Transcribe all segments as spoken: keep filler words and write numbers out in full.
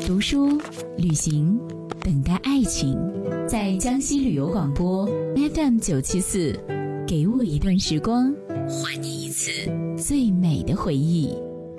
读书、旅行，等待爱情。在江西旅游广播 F M 九七四，给我一段时光，还你一次最美的回忆。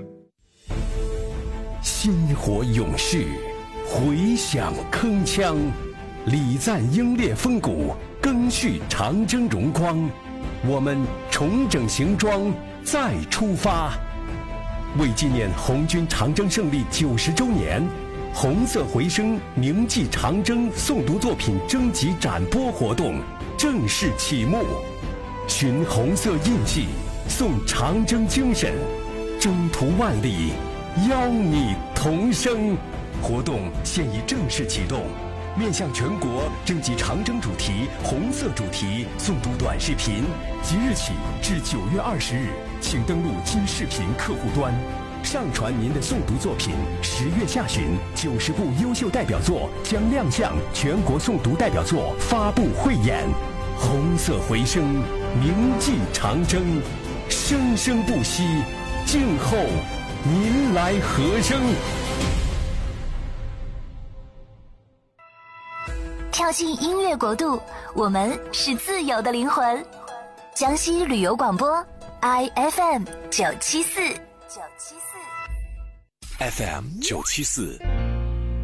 薪火勇士，回响铿锵，礼赞英烈风骨，赓续长征荣光。我们重整行装，再出发。为纪念红军长征胜利九十周年，红色回声铭记长征诵读作品征集展播活动正式启幕。寻红色印记，颂长征精神，征途万里，邀你同声。活动现已正式启动，面向全国征集长征主题、红色主题诵读短视频，即日起至九月二十日，请登录今视频客户端，上传您的诵读作品。十月下旬，九十部优秀代表作将亮相全国诵读代表作发布汇演。红色回声，铭记长征，生生不息，静候您来和声。 跳进音乐国度，我们是自由的灵魂。江西旅游广播 I F M 九七四 九七四 F M 九七四。